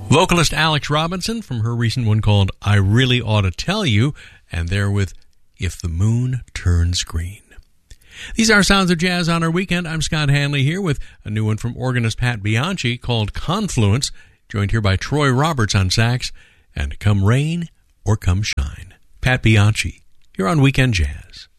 Vocalist Alex Robinson from her recent one called I Really Ought to Tell You, and there with If the Moon Turns Green. These are Sounds of Jazz on our weekend. I'm Scott Hanley here with a new one from organist Pat Bianchi called Confluence, joined here by Troy Roberts on sax, and Come Rain or Come Shine. Pat Bianchi, you're on Weekend Jazz.